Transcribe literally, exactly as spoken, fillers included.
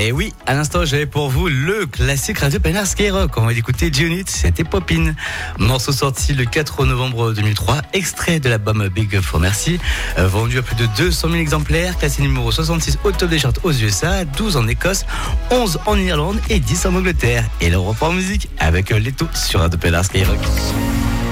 Et oui, à l'instant, j'avais pour vous le classique Radio Pénard Skyrock. On va écouter G-Unit, c'était Popin. Morceau sorti le quatre novembre deux mille trois, extrait de l'album Big Up for Mercy. Euh, vendu à plus de deux cent mille exemplaires, classé numéro soixante-six au top des charts aux U S A, douze en Écosse, onze en Irlande et dix en Angleterre. Et là, on reprend en musique avec Leto sur Radio Pénard Skyrock.